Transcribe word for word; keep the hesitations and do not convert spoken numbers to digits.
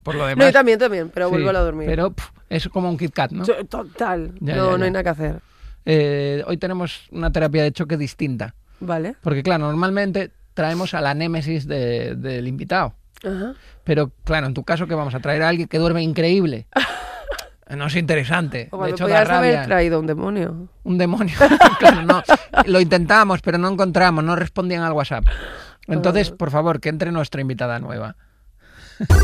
Por lo demás. No, yo también, también, pero sí, vuelvo a dormir. Pero pff, es como un Kit Kat, ¿no? Yo- Total, Ya, no, ya, ya. no hay nada que hacer. Eh, hoy tenemos una terapia de choque distinta. Vale. Porque, claro, normalmente traemos a la némesis de- del invitado. Ajá. Pero, claro, en tu caso, que vamos a traer a alguien que duerme increíble. No es interesante. O De cuando hecho, da podías haber rabia. traído un demonio. Un demonio. Claro, no. Lo intentamos, pero no encontramos, no respondían al WhatsApp. Entonces, por favor, que entre nuestra invitada nueva.